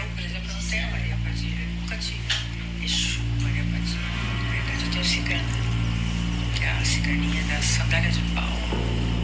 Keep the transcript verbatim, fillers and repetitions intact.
por exemplo, não tenho a Maria Padilha, eu nunca tive Exu, Maria Padilha. Na verdade, eu tenho cigana, que é a ciganinha da sandália de pau.